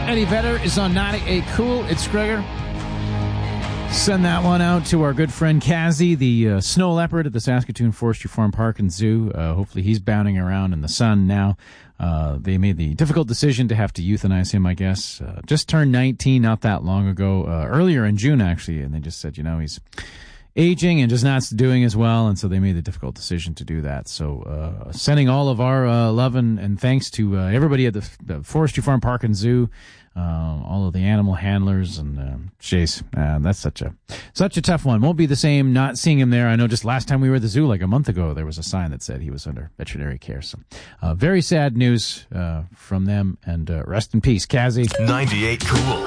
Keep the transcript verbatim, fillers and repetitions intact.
Eddie Vedder is on ninety-eight Cool. It's Gregor. Send that one out to our good friend Kazi, the uh, snow leopard at the Saskatoon Forestry Farm Park and Zoo. Uh, hopefully he's bounding around in the sun now. Uh, they made the difficult decision to have to euthanize him, I guess. Uh, just turned nineteen not that long ago, uh, earlier in June, actually, and they just said, you know, he's aging and just not doing as well, and so they made the difficult decision to do that. So uh, sending all of our uh, love and, and thanks to uh, everybody at the, the Forestry Farm Park and Zoo, uh, all of the animal handlers, and uh, jeez, uh, that's such a such a tough one. Won't be the same not seeing him there. I know just last time we were at the zoo, like a month ago, there was a sign that said he was under veterinary care. So uh, very sad news uh, from them, and uh, rest in peace, Kazi. ninety-eight Cool.